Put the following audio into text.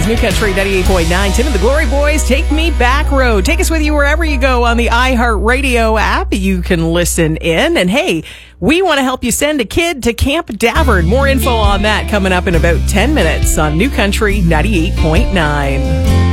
Hastings, New Country 98.9. Tim and the Glory Boys, Take Me Back Road. Take us with you wherever you go on the iHeartRadio app. You can listen in. And hey, we want to help you send a kid to Camp Davern. More info on that coming up in about 10 minutes on New Country 98.9.